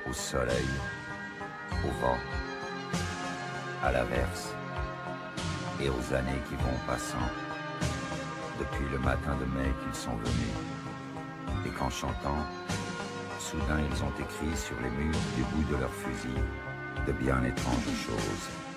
au soleil, au vent, à l'averse et aux années qui vont passant, depuis le matin de mai qu'ils sont venus, et qu'en chantant, soudain ils ont écrit sur les murs du bout de leurs fusils de bien étranges choses.